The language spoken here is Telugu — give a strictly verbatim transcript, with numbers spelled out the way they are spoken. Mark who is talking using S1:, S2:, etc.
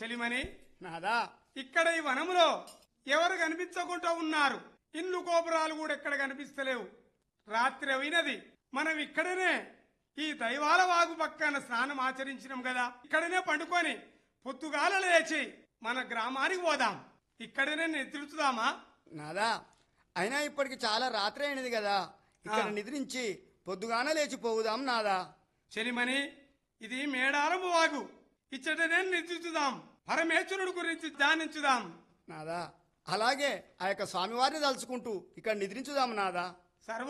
S1: చెలిమని
S2: నాదా
S1: ఇక్కడ ఈ వనములో ఎవరు కనిపించకుండా ఉన్నారు. ఇల్లు గోపురాలు కూడా ఎక్కడ కనిపిస్తలేవు. రాత్రి అయినది. మనం ఇక్కడనే ఈ దైవాల వాగు పక్కన స్నానం ఆచరించినాం కదా, ఇక్కడనే పండుకొని పొద్దుగాల లేచి మన గ్రామానికి పోదాం. ఇక్కడనే నిద్రిద్దామా?
S2: నాదా అయినా ఇప్పటికి చాలా రాత్రి అయినది కదా, ఇక్కడ
S1: ఆ.
S2: నిద్రించి పొద్దుగాన లేచి పోవుదాం నాదా.
S1: చెలిమని ఇది మేడారము వాగు. ఇచ్చటనే నిద్రిద్దాం. పరమేశ్వరుడు గురించి ధ్యానించుదాం.
S2: నాదా అలాగే ఆ యొక్క స్వామివారిని తలుచుకుంటూ ఇక్కడ నిద్రించుదాం నాదా.
S1: సర్వ